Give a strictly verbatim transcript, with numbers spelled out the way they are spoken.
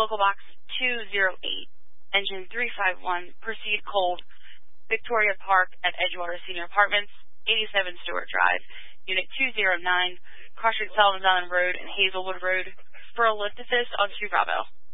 Local Box two oh eight, Engine three five one, proceed cold, Victoria Park at Edgewater Senior Apartments, eighty-seven Stewart Drive, Unit two oh nine, cross Street Sullivan Island Road and Hazelwood Road, for a lift assist on two Bravo.